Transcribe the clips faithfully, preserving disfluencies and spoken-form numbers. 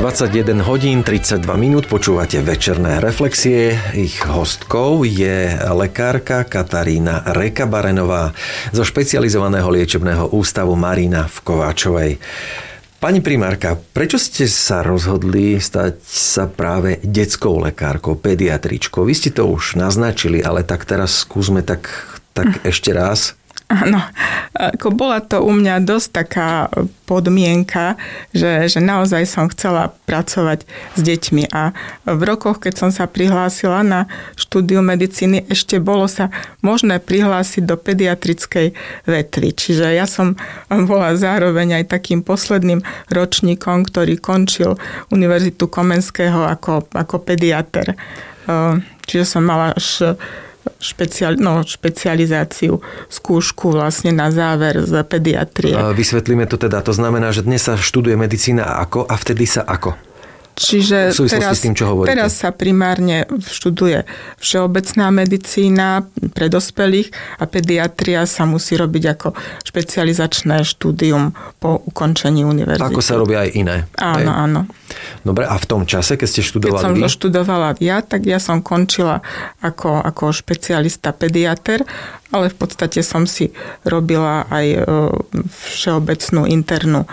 dvadsaťjeden hodín tridsaťdva minút, počúvate večerné reflexie. Ich hostkou je lekárka Katarína Reka-Barenová zo špecializovaného liečebného ústavu Marina v Kováčovej. Pani primárka, prečo ste sa rozhodli stať sa práve detskou lekárkou, pediatričkou? Vy ste to už naznačili, ale tak teraz skúsme tak, tak ešte raz. Áno, ako bola to u mňa dosť taká podmienka, že, že naozaj som chcela pracovať s deťmi a v rokoch, keď som sa prihlásila na štúdiu medicíny, ešte bolo sa možné prihlásiť do pediatrickej vetvy. Čiže ja som bola zároveň aj takým posledným ročníkom, ktorý končil Univerzitu Komenského ako, ako pediater. Čiže som mala až Špeciál, no, špecializáciu, skúšku vlastne na záver z pediatrie. Vysvetlíme to teda. To znamená, že dnes sa študuje medicína ako a vtedy sa ako? Čiže teraz, s tým, čo hovoríte. teraz sa primárne študuje všeobecná medicína pre dospelých a pediatria sa musí robiť ako špecializačné štúdium po ukončení univerzity. Ako sa robia aj iné. Áno, aj. áno. Dobre, a v tom čase, keď ste študovali Keď som vy? doštudovala ja, tak ja som končila ako, ako špecialista pediater, ale v podstate som si robila aj všeobecnú internú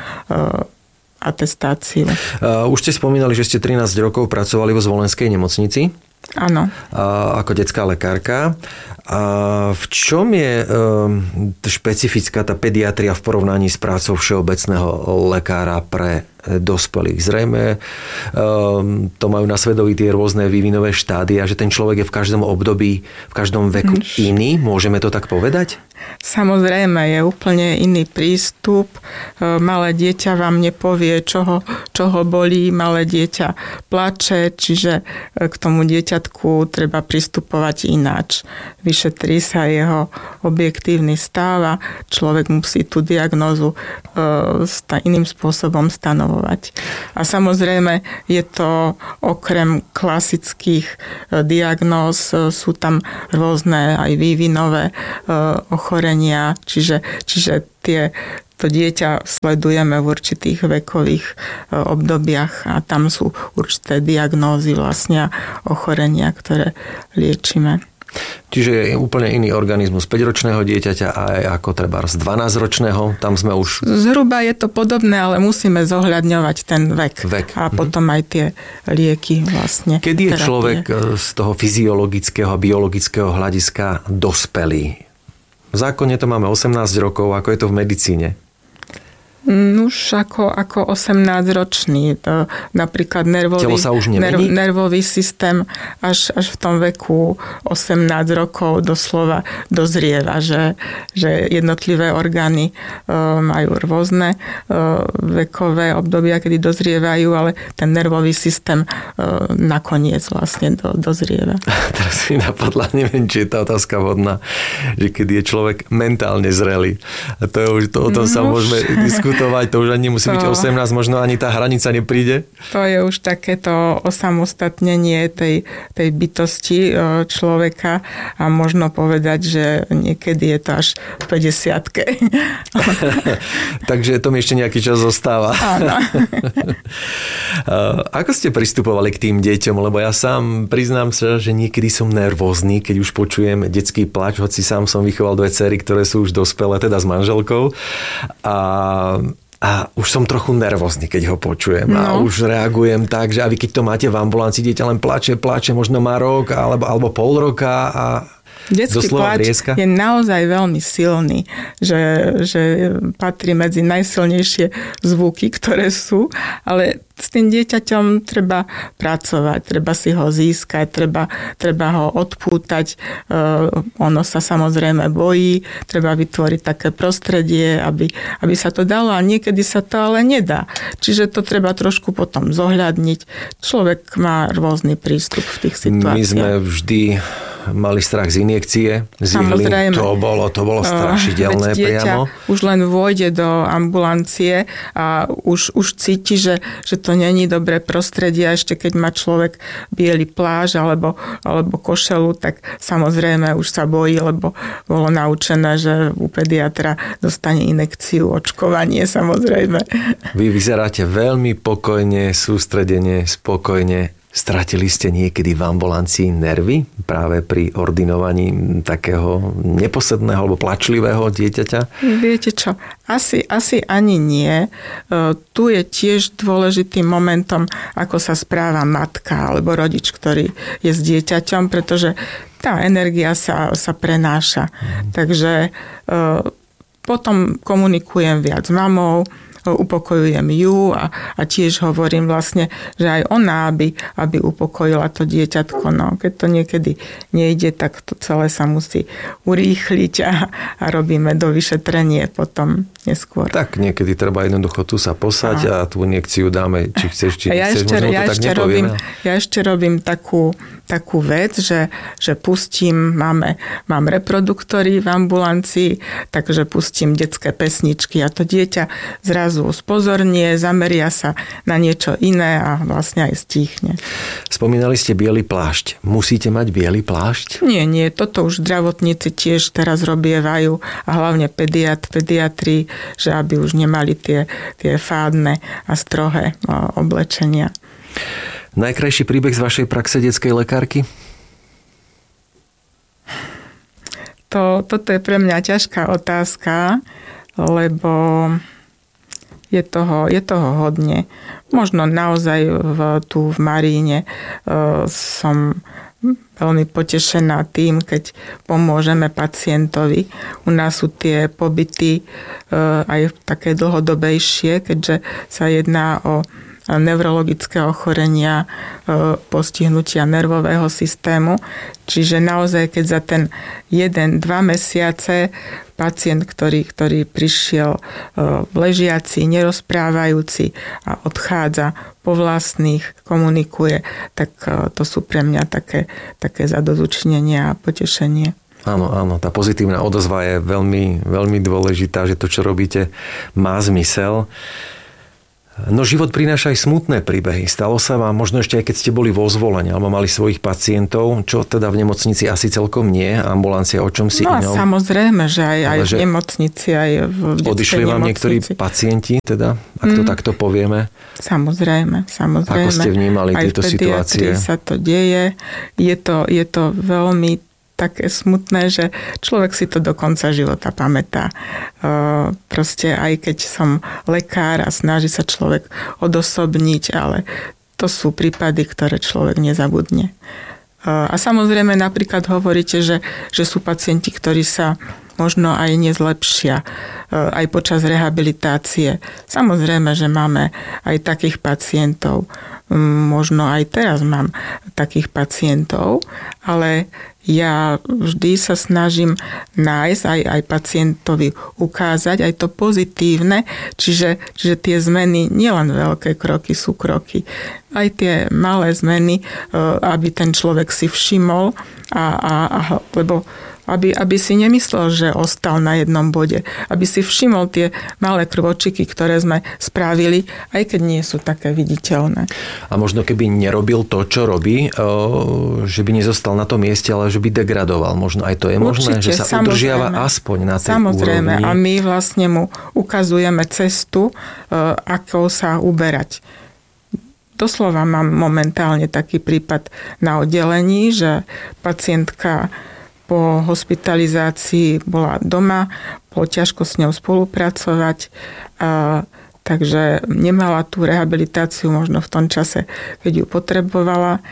atestáciu. Uh, už ste spomínali, že ste trinásť rokov pracovali vo Zvolenskej nemocnici. Áno. Uh, ako detská lekárka. A v čom je uh, špecifická tá pediatria v porovnaní s prácou všeobecného lekára pre dospelých? Zrejme um, to majú na svedomí tie rôzne vývinové štádia, že ten človek je v každom období, v každom veku iný. Môžeme to tak povedať? Samozrejme, je úplne iný prístup. Malé dieťa vám nepovie, čoho, čoho bolí. Malé dieťa plače, čiže k tomu dieťatku treba pristupovať ináč. Vyšetrí sa jeho objektívny stav a človek musí tú diagnózu iným spôsobom stanovovať. A samozrejme, je to okrem klasických diagnóz, sú tam rôzne aj vývinové ochorenia, čiže, čiže tie, to dieťa sledujeme v určitých vekových obdobiach a tam sú určité diagnózy vlastne ochorenia, ktoré liečíme. Čiže je úplne iný organizmus päťročného dieťaťa a aj ako treba z dvanásťročného, tam sme už... Zhruba je to podobné, ale musíme zohľadňovať ten vek. vek. A potom aj tie lieky vlastne. Kedy je terapie. človek z toho fyziologického a biologického hľadiska dospelý? V zákone to máme osemnásť rokov, ako je to v medicíne? Už ako, ako osemnásťročný. Napríklad nervový, Telo sa už nemení? nerv, nervový systém až, až v tom veku osemnásť rokov doslova dozrieva, že, že jednotlivé orgány e, majú rôzne e, vekové obdobia, kedy dozrievajú, ale ten nervový systém e, nakoniec vlastne do, dozrieva. Teraz mi napadla, neviem, či je tá otázka vhodná, že keď je človek mentálne zrelý. A to je už, to, o tom sa no, môžeme diskutovať. To už ani nemusí to, byť osemnásť, možno ani tá hranica nepríde. To je už takéto osamostatnenie tej, tej bytosti človeka a možno povedať, že niekedy je to až v päťdesiatke. Takže to mi ešte nejaký čas zostáva. Áno. Ako ste pristupovali k tým deťom? Lebo ja sám priznám sa, že niekedy som nervózny, keď už počujem detský plač, hoci sám som vychoval dve dcery, ktoré sú už dospelé, teda s manželkou. A A už som trochu nervózny, keď ho počujem. No. A už reagujem tak, že a vy keď to máte v ambulancii, dieťa len plače, plače, možno má rok alebo, alebo pol roka a detský pláč vrieska. Je naozaj veľmi silný, že, že patrí medzi najsilnejšie zvuky, ktoré sú, ale s tým dieťaťom treba pracovať, treba si ho získať, treba, treba ho odpútať. Uh, ono sa samozrejme bojí, treba vytvoriť také prostredie, aby, aby sa to dalo a niekedy sa to ale nedá. Čiže to treba trošku potom zohľadniť. Človek má rôzny prístup v tých situáciách. My sme vždy mali strach z injekcie z ihly. To bolo, to bolo strašidelné priamo. Už len vôjde do ambulancie a už, už cíti, že, že to není dobré prostredie. A ešte keď má človek biely plášť alebo, alebo košelu, tak samozrejme už sa bojí, lebo bolo naučené, že u pediatra dostane injekciu, očkovanie samozrejme. Vy vyzeráte veľmi pokojne, sústredene, spokojne. Stratili ste niekedy v ambulancii nervy práve pri ordinovaní takého neposledného alebo plačlivého dieťaťa? Viete čo, asi, asi ani nie. Tu je tiež dôležitým momentom, ako sa správa matka alebo rodič, ktorý je s dieťaťom, pretože tá energia sa, sa prenáša. Mm. Takže potom komunikujem viac s mamou, upokojujem ju a, a tiež hovorím vlastne, že aj ona, aby, aby upokojila to dieťatko. No, keď to niekedy nejde, tak to celé sa musí urýchliť a, a robíme do vyšetrenie potom neskôr. Tak niekedy treba jednoducho tu sa posať a, a tú injekciu dáme, či chceš, či ja nechceš, ešte, možno ja to tak ešte nepovieme. Robím, ja ešte robím takú, takú vec, že, že pustím, máme, mám reproduktory v ambulancii, takže pustím detské pesničky a to dieťa zrazu spozornie, zameria sa na niečo iné a vlastne aj stíchne. Spomínali ste biely plášť. Musíte mať biely plášť? Nie, nie. Toto už zdravotníci tiež teraz robievajú a hlavne pediat, pediatri, že aby už nemali tie, tie fádne a strohé oblečenia. Najkrajší príbeh z vašej praxe detskej lekárky? To, toto je pre mňa ťažká otázka, lebo Je toho, je toho hodne. Možno naozaj v, tu v Maríne e, som veľmi potešená tým, keď pomôžeme pacientovi. U nás sú tie pobyty e, aj také dlhodobejšie, keďže sa jedná o neurologické ochorenia, e, postihnutia nervového systému. Čiže naozaj, keď za ten jeden, dva mesiace pacient, ktorý, ktorý prišiel ležiaci, nerozprávajúci a odchádza po vlastných, komunikuje, tak to sú pre mňa také, také zadozučnenia a potešenie. Áno, áno, tá pozitívna odozva je veľmi, veľmi dôležitá, že to, čo robíte, má zmysel. No život prináša aj smutné príbehy. Stalo sa vám, možno ešte aj keď ste boli vo zvolení alebo mali svojich pacientov, čo teda v nemocnici asi celkom nie, ambulancia o čom si no, inom. No samozrejme, že aj, aj v nemocnici, aj v detskej odišli vám niektorí pacienti, teda, ak to mm. takto povieme? Samozrejme, samozrejme. Ako ste vnímali aj tieto situácie? Aj v pediatrii sa to deje. Je to, je to veľmi také smutné, že človek si to do konca života pamätá. Proste aj keď som lekár a snaží sa človek odosobniť, ale to sú prípady, ktoré človek nezabudne. A samozrejme napríklad hovoríte, že, že sú pacienti, ktorí sa možno aj nezlepšia aj počas rehabilitácie. Samozrejme, že máme aj takých pacientov. Možno aj teraz mám takých pacientov, ale ja vždy sa snažím nájsť aj, aj pacientovi ukázať aj to pozitívne, čiže, čiže tie zmeny, nielen veľké kroky sú kroky, aj tie malé zmeny, aby ten človek si všimol, a, a, a, lebo aby, aby si nemyslel, že ostal na jednom bode, aby si všimol tie malé krvočiky, ktoré sme spravili, aj keď nie sú také viditeľné. A možno keby nerobil to, čo robí, že by nezostal na tom mieste, ale že by degradoval. Možno aj to je možné, Určite, že sa udržiava aspoň na tej samozrejme, úrovni. A my vlastne mu ukazujeme cestu, ako sa uberať. Doslova mám momentálne taký prípad na oddelení, že pacientka po hospitalizácii bola doma, bolo ťažko s ňou spolupracovať, a, takže nemala tú rehabilitáciu možno v tom čase, keď ju potrebovala.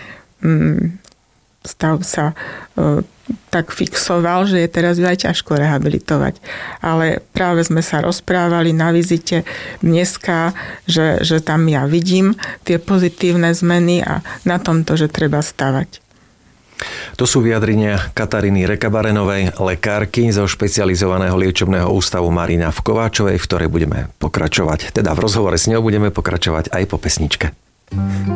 Stav sa e, tak fixoval, že je teraz aj ťažko rehabilitovať. Ale práve sme sa rozprávali na vizite dneska, že, že tam ja vidím tie pozitívne zmeny a na tomto, že treba stavať. To sú vyjadrenia Kataríny Rekabarenovej, lekárky zo špecializovaného liečebného ústavu Marina v Kováčovej, v ktorej budeme pokračovať. Teda v rozhovore s ňou budeme pokračovať aj po pesničke.